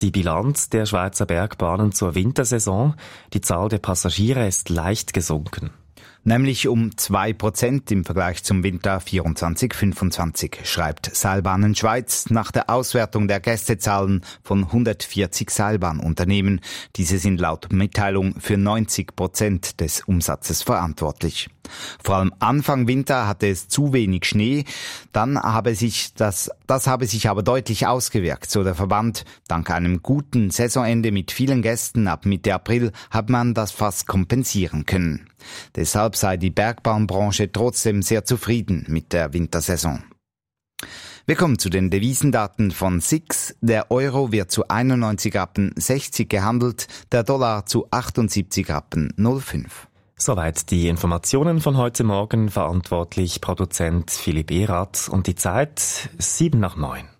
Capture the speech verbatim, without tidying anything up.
Die Bilanz der Schweizer Bergbahnen zur Wintersaison, die Zahl der Passagiere ist leicht gesunken. Nämlich um zwei Prozent im Vergleich zum Winter vierundzwanzig fünfundzwanzig, schreibt Seilbahnen Schweiz nach der Auswertung der Gästezahlen von hundertvierzig Seilbahnunternehmen. Diese sind laut Mitteilung für neunzig Prozent des Umsatzes verantwortlich. Vor allem Anfang Winter hatte es zu wenig Schnee, dann habe sich das, das habe sich aber deutlich ausgewirkt, so der Verband. Dank einem guten Saisonende mit vielen Gästen ab Mitte April hat man das fast kompensieren können. Deshalb sei die Bergbahnbranche trotzdem sehr zufrieden mit der Wintersaison. Wir kommen zu den Devisendaten von S I X. Der Euro wird zu einundneunzig Rappen sechzig gehandelt, der Dollar zu achtundsiebzig Rappen null Komma fünf. Soweit die Informationen von heute Morgen, verantwortlich Produzent Philipp Erath und die Zeit sieben nach neun.